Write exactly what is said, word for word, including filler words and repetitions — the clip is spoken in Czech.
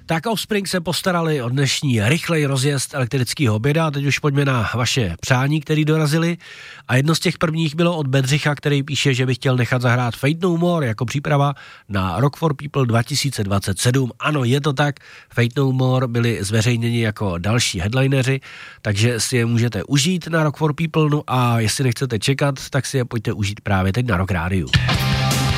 Tak Offspring se postarali o dnešní rychlej rozjezd elektrického oběda a teď už pojďme na vaše přání, který dorazili. A jedno z těch prvních bylo od Bedřicha, který píše, že by chtěl nechat zahrát Fate No More jako příprava na Rock for People dva tisíce dvacet sedm. Ano, je to tak, Fate No More byli zveřejněni jako další headlineři, takže si je můžete užít na Rock for People, no a jestli nechcete čekat, tak si je pojďte užít právě teď na Rock Rádiu.